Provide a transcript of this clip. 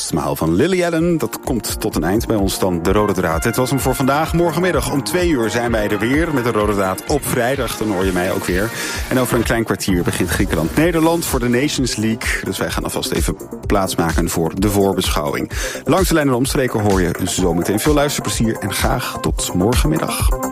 Smile van Lily Allen. Dat komt tot een eind bij ons dan, de Rode Draad. Het was hem voor vandaag. Morgenmiddag om 2:00 zijn wij er weer met de Rode Draad op vrijdag. Dan hoor je mij ook weer. En over een klein kwartier begint Griekenland-Nederland voor de Nations League. Dus wij gaan alvast even plaatsmaken voor de voorbeschouwing. Langs de lijn en omstreken hoor je zometeen veel luisterplezier en graag tot morgenmiddag.